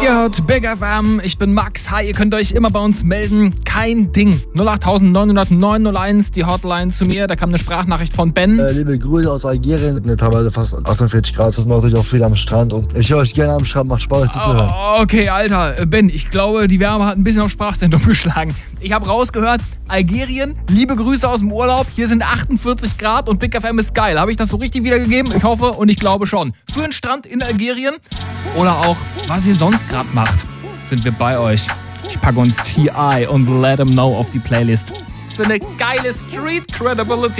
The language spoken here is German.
Ihr hört Big FM, ich bin Max. Hi, ihr könnt euch immer bei uns melden. Kein Ding. 08900 901, die Hotline zu mir. Da kam eine Sprachnachricht von Ben. Liebe Grüße aus Algerien. Teilweise fast 48 Grad. Das macht natürlich auch viel am Strand. Und ich höre euch gerne am Strand. Macht Spaß, euch zuzuhören. Okay, Alter. Ben, ich glaube, die Wärme hat ein bisschen auf Sprachzentrum geschlagen. Ich habe rausgehört, Algerien, liebe Grüße aus dem Urlaub. Hier sind 48 Grad und Big FM ist geil. Habe ich das so richtig wiedergegeben? Ich hoffe und ich glaube schon. Für einen Strand in Algerien oder auch, was ihr sonst gerade macht, sind wir bei euch. Ich packe uns T.I. und Let 'Em Know auf die Playlist. Für eine geile Street Credibility.